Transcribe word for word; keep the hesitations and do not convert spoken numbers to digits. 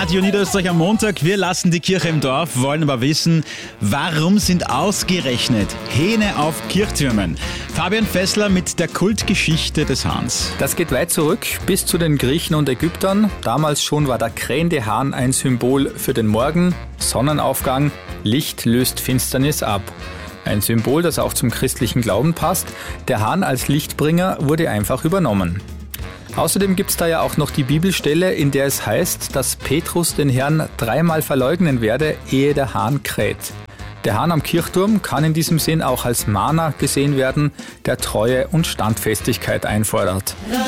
Radio Niederösterreich am Montag. Wir lassen die Kirche im Dorf, wollen aber wissen, warum sind ausgerechnet Hähne auf Kirchtürmen? Fabian Fessler mit der Kultgeschichte des Hahns. Das geht weit zurück, bis zu den Griechen und Ägyptern. Damals schon war der krähende Hahn ein Symbol für den Morgen, Sonnenaufgang, Licht löst Finsternis ab. Ein Symbol, das auch zum christlichen Glauben passt. Der Hahn als Lichtbringer wurde einfach übernommen. Außerdem gibt es da ja auch noch die Bibelstelle, in der es heißt, dass Petrus den Herrn dreimal verleugnen werde, ehe der Hahn kräht. Der Hahn am Kirchturm kann in diesem Sinn auch als Mahner gesehen werden, der Treue und Standfestigkeit einfordert.